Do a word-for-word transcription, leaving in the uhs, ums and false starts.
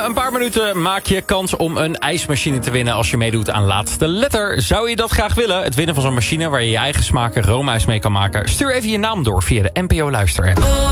Binnen een paar minuten maak je kans om een ijsmachine te winnen als je meedoet aan Laatste Letter. Zou je dat graag willen? Het winnen van zo'n machine waar je je eigen smaken roomijs mee kan maken? Stuur even je naam door via de N P O Luister app.